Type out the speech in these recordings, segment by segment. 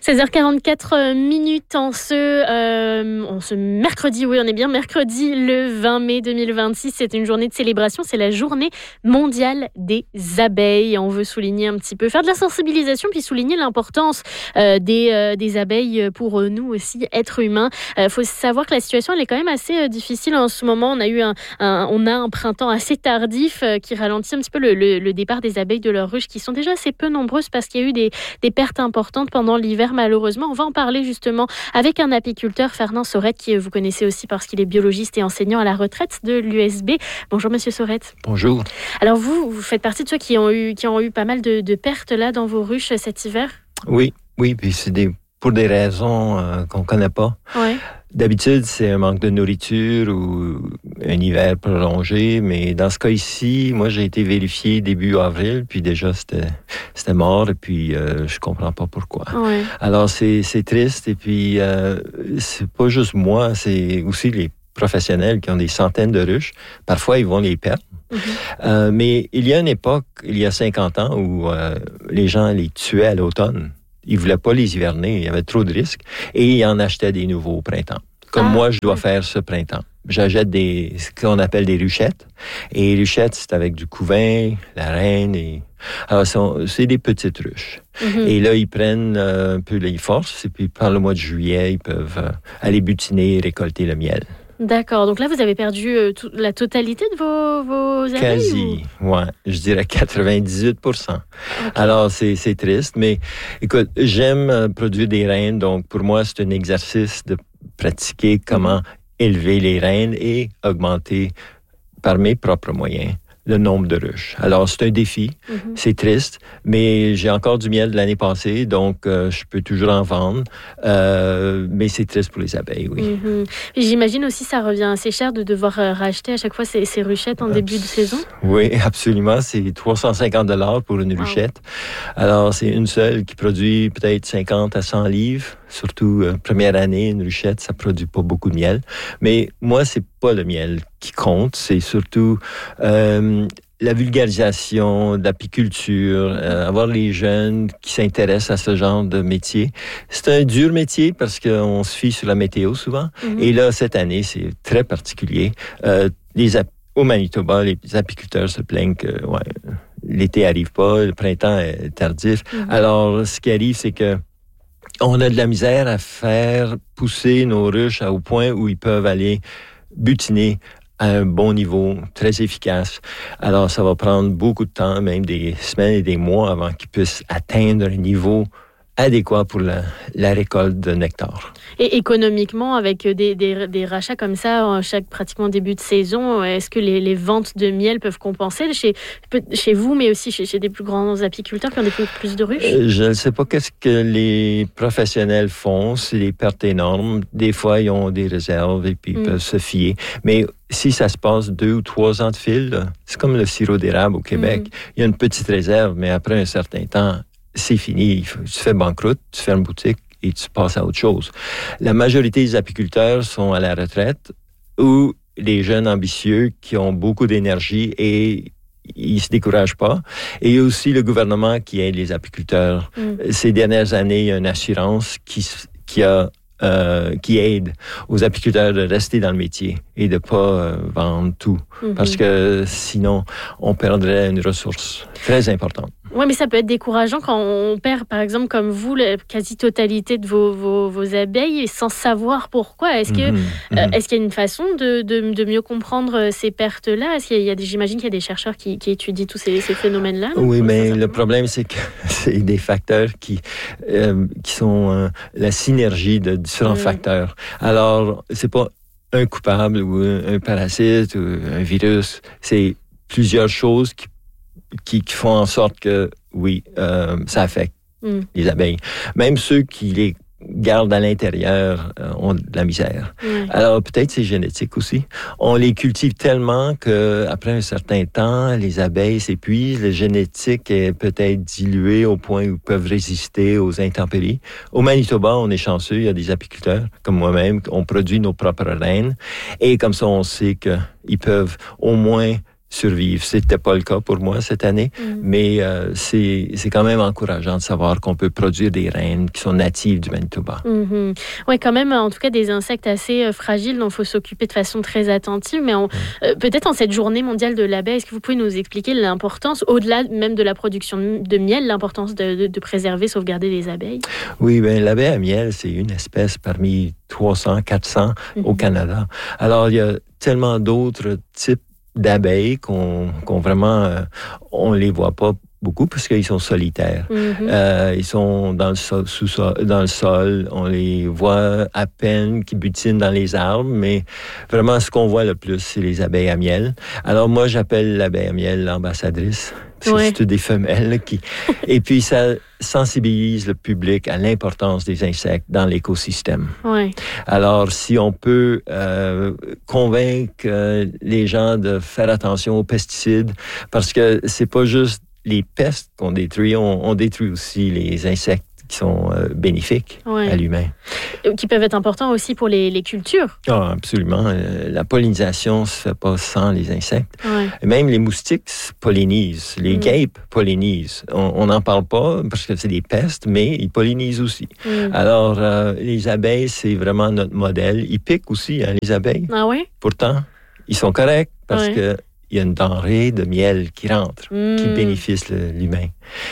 16h44 en ce mercredi, oui on est bien mercredi le 20 mai 2026, c'est une journée de célébration, c'est la journée mondiale des abeilles. On veut souligner un petit peu, faire de la sensibilisation puis souligner l'importance des abeilles pour nous aussi, êtres humains. Faut savoir que la situation elle est quand même assez difficile en ce moment. On a eu un printemps assez tardif qui ralentit un petit peu le départ des abeilles de leurs ruches qui sont déjà assez peu nombreuses parce qu'il y a eu des pertes importantes pendant l'hiver malheureusement. On va en parler justement avec un apiculteur, Fernand Saurette, qui vous connaissez aussi parce qu'il est biologiste et enseignant à la retraite de l'USB. Bonjour Monsieur Saurette. Bonjour. Alors vous faites partie de ceux qui ont eu pas mal de pertes là dans vos ruches cet hiver? Oui, puis c'est pour des raisons qu'on ne connaît pas. Ouais. D'habitude, c'est un manque de nourriture ou un hiver prolongé, mais dans ce cas ici, moi j'ai été vérifié début avril, puis déjà c'était mort, et puis je comprends pas pourquoi. Ouais. Alors c'est triste, et puis c'est pas juste moi, c'est aussi les professionnels qui ont des centaines de ruches. Parfois, ils vont les perdre. Mm-hmm. Mais il y a une époque, il y a 50 ans, où les gens les tuaient à l'automne. Ils ne voulaient pas les hiverner, il y avait trop de risques. Et ils en achetaient des nouveaux au printemps. Comme moi, je dois faire ce printemps. J'achète ce qu'on appelle des ruchettes. Et les ruchettes, c'est avec du couvain, la reine. Alors, c'est des petites ruches. Mm-hmm. Et là, ils prennent un peu les forces. Et puis, par le mois de juillet, ils peuvent aller butiner et récolter le miel. D'accord. Donc là, vous avez perdu la totalité de vos abeilles? Quasi, ouais. Je dirais 98%. Okay. Alors, c'est triste. Mais écoute, j'aime produire des reines. Donc, pour moi, c'est un exercice de pratiquer comment élever les reines et augmenter par mes propres moyens le nombre de ruches. Alors, c'est un défi. Mm-hmm. C'est triste, mais j'ai encore du miel de l'année passée, donc je peux toujours en vendre. Mais c'est triste pour les abeilles, oui. Mm-hmm. J'imagine aussi ça revient assez cher de devoir racheter à chaque fois ces ruchettes en début de saison? Oui, absolument. C'est $350 pour une ruchette. Alors, c'est une seule qui produit peut-être 50 à 100 livres. Surtout, première année, une ruchette, ça produit pas beaucoup de miel. Mais moi, c'est pas le miel qui compte, c'est surtout la vulgarisation de l'apiculture, avoir les jeunes qui s'intéressent à ce genre de métier. C'est un dur métier parce qu'on se fie sur la météo souvent. Mm-hmm. Et là, cette année, c'est très particulier. Au Manitoba, les apiculteurs se plaignent que l'été arrive pas, le printemps est tardif. Mm-hmm. Alors, ce qui arrive, c'est que on a de la misère à faire pousser nos ruches au point où ils peuvent aller butiner à un bon niveau, très efficace. Alors, ça va prendre beaucoup de temps, même des semaines et des mois avant qu'ils puissent atteindre un niveau adéquat pour la récolte de nectar. Et économiquement, avec des rachats comme ça, chaque pratiquement début de saison, est-ce que les ventes de miel peuvent compenser chez vous, mais aussi chez des plus grands apiculteurs qui ont plus de ruches? Je ne sais pas qu'est-ce que les professionnels font, c'est des pertes énormes. Des fois, ils ont des réserves et puis ils peuvent se fier. Mais si ça se passe 2 ou 3 ans de fil, c'est comme le sirop d'érable au Québec. Il y a une petite réserve, mais après un certain temps, c'est fini. Tu fais banqueroute, tu fermes boutique et tu passes à autre chose. La majorité des apiculteurs sont à la retraite ou les jeunes ambitieux qui ont beaucoup d'énergie et ils se découragent pas. Et il y a aussi le gouvernement qui aide les apiculteurs. Ces dernières années, il y a une assurance qui aide aux apiculteurs de rester dans le métier et de pas vendre tout. Parce que sinon, on perdrait une ressource très importante. Oui, mais ça peut être décourageant quand on perd, par exemple, comme vous, la quasi-totalité de vos abeilles sans savoir pourquoi. Est-ce qu'il y a une façon de mieux comprendre ces pertes-là? J'imagine qu'il y a des chercheurs qui étudient tous ces phénomènes-là. Oui, mais le problème, c'est que c'est des facteurs qui sont la synergie de différents facteurs. Alors, c'est pas un coupable ou un parasite ou un virus. C'est plusieurs choses qui font en sorte que, ça affecte les abeilles. Même ceux qui les gardent à l'intérieur ont de la misère. Alors, peut-être c'est génétique aussi. On les cultive tellement qu'après un certain temps, les abeilles s'épuisent. La génétique est peut-être diluée au point où ils peuvent résister aux intempéries. Au Manitoba, on est chanceux. Il y a des apiculteurs, comme moi-même, on produit nos propres reines. Et comme ça, on sait qu'ils peuvent au moins survivre. C'était pas le cas pour moi cette année, mais c'est quand même encourageant de savoir qu'on peut produire des reines qui sont natives du Manitoba. Oui, quand même, en tout cas, des insectes assez fragiles dont il faut s'occuper de façon très attentive. Mais peut-être en cette journée mondiale de l'abeille, est-ce que vous pouvez nous expliquer l'importance, au-delà même de la production de miel, l'importance de préserver, sauvegarder les abeilles? Oui, bien, l'abeille à miel, c'est une espèce parmi 300, 400 au Canada. Alors, il y a tellement d'autres types d'abeilles qu'on vraiment, on les voit pas beaucoup parce qu'ils sont solitaires. Ils sont dans le sol, dans le sol. On les voit à peine qui butinent dans les arbres, mais vraiment, ce qu'on voit le plus, c'est les abeilles à miel. Alors, moi, j'appelle l'abeille à miel l'ambassadrice. Parce que c'est toutes des femelles qui... Et puis, ça sensibilise le public à l'importance des insectes dans l'écosystème. Alors, si on peut convaincre les gens de faire attention aux pesticides, parce que c'est pas juste les pestes qu'on détruit, on détruit aussi les insectes qui sont bénéfiques à l'humain. Qui peuvent être importants aussi pour les cultures. Ah, absolument. La pollinisation ne se fait pas sans les insectes. Même les moustiques pollinisent, les guêpes pollinisent. On n'en parle pas parce que c'est des pestes, mais ils pollinisent aussi. Alors, les abeilles, c'est vraiment notre modèle. Ils piquent aussi, les abeilles. Ah oui? Pourtant, ils sont corrects parce que il y a une denrée de miel qui rentre, qui bénéficie l'humain.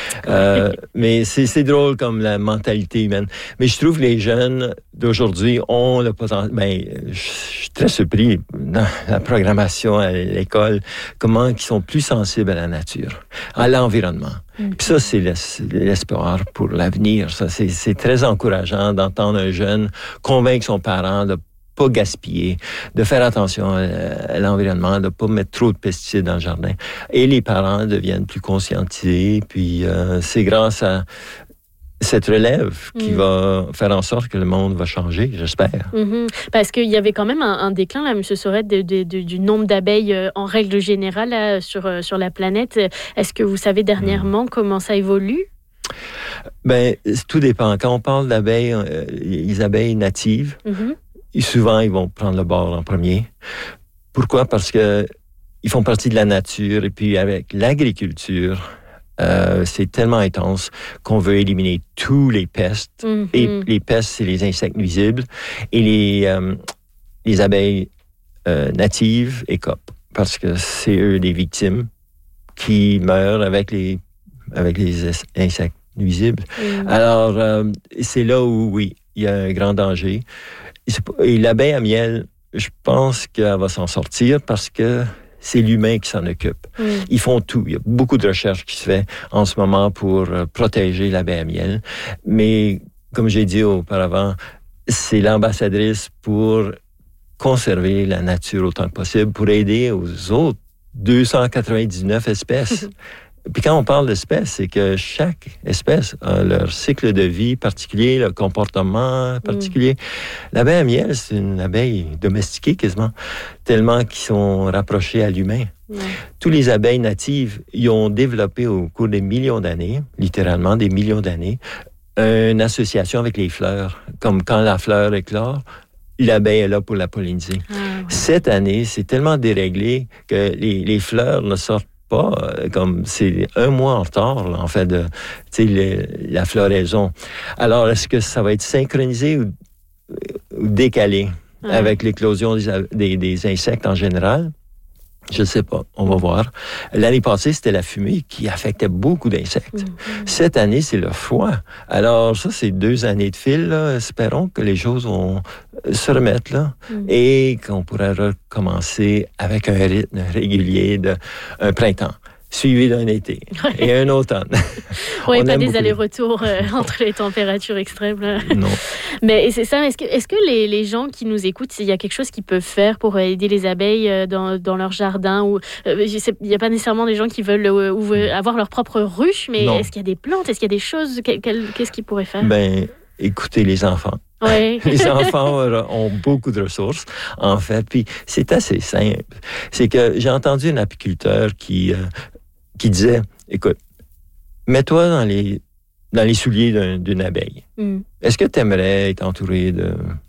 Mais c'est drôle comme la mentalité humaine. Mais je trouve que les jeunes d'aujourd'hui ont le potentiel. Je suis très surpris dans la programmation à l'école, comment ils sont plus sensibles à la nature, à l'environnement. Puis ça, c'est l'espoir pour l'avenir. Ça, c'est très encourageant d'entendre un jeune convaincre son parent de pas gaspiller, de faire attention à l'environnement, de pas mettre trop de pesticides dans le jardin. Et les parents deviennent plus conscientisés, puis c'est grâce à cette relève qui va faire en sorte que le monde va changer, j'espère. Parce qu'il y avait quand même un déclin, là, M. Sorette, du nombre d'abeilles en règle générale là, sur la planète. Est-ce que vous savez dernièrement comment ça évolue? Tout dépend. Quand on parle d'abeilles, les abeilles natives, souvent, ils vont prendre le bord en premier. Pourquoi? Parce que ils font partie de la nature et puis avec l'agriculture, c'est tellement intense qu'on veut éliminer tous les pestes. Et les pestes, c'est les insectes nuisibles. Et les abeilles natives écopent parce que c'est eux les victimes qui meurent avec les insectes nuisibles. Alors, c'est là où, oui, il y a un grand danger. Et l'abeille à miel, je pense qu'elle va s'en sortir parce que c'est l'humain qui s'en occupe. Ils font tout. Il y a beaucoup de recherches qui se fait en ce moment pour protéger l'abeille à miel. Mais, comme j'ai dit auparavant, c'est l'ambassadrice pour conserver la nature autant que possible, pour aider aux autres 299 espèces. Puis quand on parle d'espèces, c'est que chaque espèce a leur cycle de vie particulier, leur comportement particulier. L'abeille à miel, c'est une abeille domestiquée quasiment, tellement qu'ils sont rapprochés à l'humain. Tous les abeilles natives, ils ont développé au cours des millions d'années, littéralement des millions d'années, une association avec les fleurs. Comme quand la fleur éclore, l'abeille est là pour la polliniser. Cette année, c'est tellement déréglé que les fleurs ne sortent pas, comme c'est un mois en retard, là, en fait, de la floraison. Alors, est-ce que ça va être synchronisé ou décalé avec l'éclosion des insectes en général? Je ne sais pas, on va voir. L'année passée, c'était la fumée qui affectait beaucoup d'insectes. Cette année, c'est le froid. Alors ça, c'est 2 années de fil. Là. Espérons que les choses vont se remettre là et qu'on pourra recommencer avec un rythme régulier d'un printemps, suivi d'un été et un automne. Oui, pas des allers-retours entre les températures extrêmes. Là. Non. Mais c'est ça, est-ce que les gens qui nous écoutent, il y a quelque chose qu'ils peuvent faire pour aider les abeilles dans leur jardin? Ou il n'y a pas nécessairement des gens qui veulent avoir leur propre ruche, mais est-ce qu'il y a des plantes? Est-ce qu'il y a des choses? Qu'est-ce qu'ils pourraient faire? Écoutez les enfants. Oui. Les enfants ont beaucoup de ressources, en fait. Puis c'est assez simple. C'est que j'ai entendu un apiculteur qui disait, écoute, mets-toi dans les souliers d'une abeille. Est-ce que tu aimerais être entouré de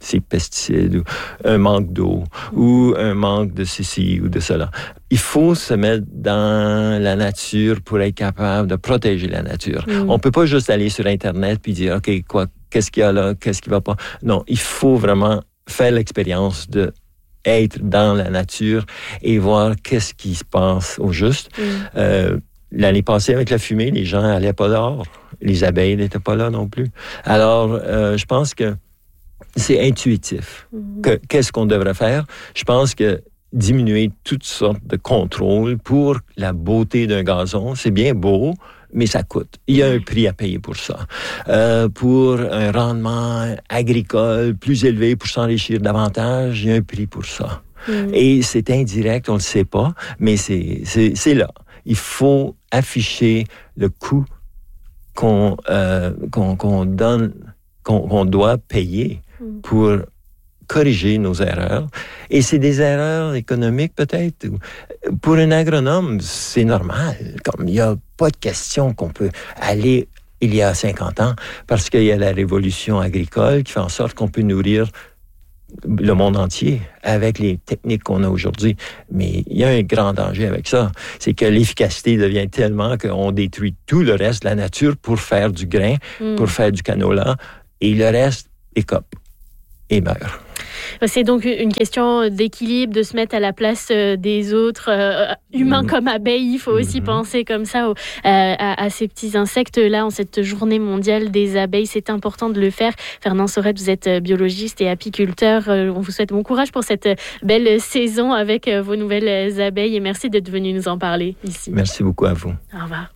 ces pesticides, ou un manque d'eau, ou un manque de ceci ou de cela. Il faut se mettre dans la nature pour être capable de protéger la nature. On peut pas juste aller sur Internet puis dire, OK, qu'est-ce qu'il y a là, qu'est-ce qui va pas. Non, il faut vraiment faire l'expérience de être dans la nature et voir qu'est-ce qui se passe au juste. L'année passée, avec la fumée, les gens n'allaient pas dehors. Les abeilles n'étaient pas là non plus. Alors, je pense que c'est intuitif. Qu'est-ce qu'on devrait faire? Je pense que diminuer toutes sortes de contrôles pour la beauté d'un gazon, c'est bien beau, mais ça coûte. Il y a un prix à payer pour ça. Pour un rendement agricole plus élevé, pour s'enrichir davantage, il y a un prix pour ça. Et c'est indirect, on ne le sait pas, mais c'est là. Il faut afficher le coût qu'on donne, qu'on doit payer pour corriger nos erreurs. Et c'est des erreurs économiques peut-être. Pour un agronome, c'est normal. Comme il n'y a pas de question qu'on peut aller il y a 50 ans parce qu'il y a la révolution agricole qui fait en sorte qu'on peut nourrir le monde entier avec les techniques qu'on a aujourd'hui. Mais il y a un grand danger avec ça. C'est que l'efficacité devient tellement qu'on détruit tout le reste de la nature pour faire du grain, pour faire du canola, et le reste écope et meurt. C'est donc une question d'équilibre, de se mettre à la place des autres humains comme abeilles. Il faut aussi penser comme ça à ces petits insectes-là en cette journée mondiale des abeilles. C'est important de le faire. Fernand Sorette, vous êtes biologiste et apiculteur. On vous souhaite bon courage pour cette belle saison avec vos nouvelles abeilles et merci d'être venu nous en parler ici. Merci beaucoup à vous. Au revoir.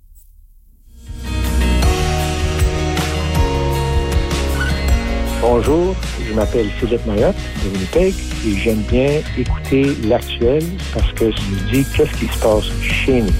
Bonjour, je m'appelle Philippe Mayotte de Winnipeg et j'aime bien écouter l'actuel parce que je me dis qu'est-ce qui se passe chez nous.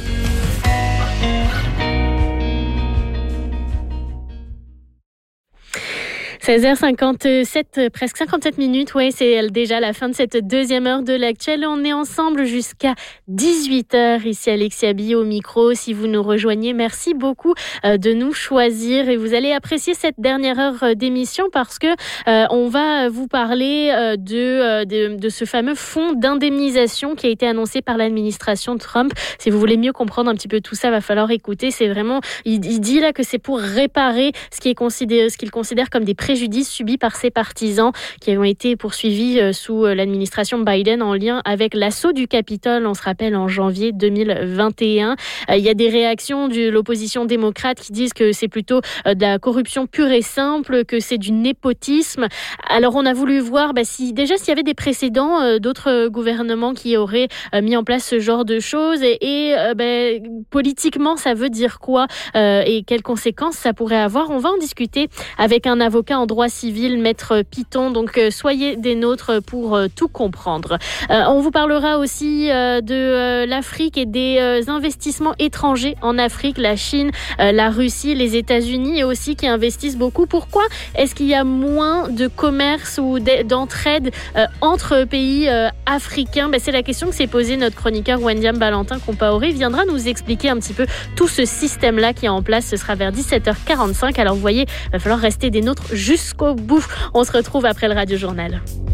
16h57, presque 57 minutes. Ouais, c'est déjà la fin de cette deuxième heure de l'actuel. On est ensemble jusqu'à 18h ici Alexia Bi au micro. Si vous nous rejoignez, merci beaucoup de nous choisir et vous allez apprécier cette dernière heure d'émission parce que on va vous parler de ce fameux fonds d'indemnisation qui a été annoncé par l'administration Trump. Si vous voulez mieux comprendre un petit peu tout ça, va falloir écouter. C'est vraiment, il dit là que c'est pour réparer ce qu'il considère comme des préjudices subis par ses partisans qui ont été poursuivis sous l'administration Biden en lien avec l'assaut du Capitole, on se rappelle, en janvier 2021. Il y a des réactions de l'opposition démocrate qui disent que c'est plutôt de la corruption pure et simple, que c'est du népotisme. Alors on a voulu voir s'il y avait des précédents d'autres gouvernements qui auraient mis en place ce genre de choses et politiquement ça veut dire quoi et quelles conséquences ça pourrait avoir. On va en discuter avec un avocat en droit civil, Maître Piton. Donc, soyez des nôtres pour tout comprendre. On vous parlera aussi de l'Afrique et des investissements étrangers en Afrique, la Chine, la Russie, les États-Unis et aussi qui investissent beaucoup. Pourquoi est-ce qu'il y a moins de commerce ou d'entraide entre pays africains? C'est la question que s'est posée notre chroniqueur Wendiam Valentin Compaoré. Il viendra nous expliquer un petit peu tout ce système-là qui est en place. Ce sera vers 17h45. Alors, vous voyez, il va falloir rester des nôtres jusqu'au bout. On se retrouve après le Radio Journal.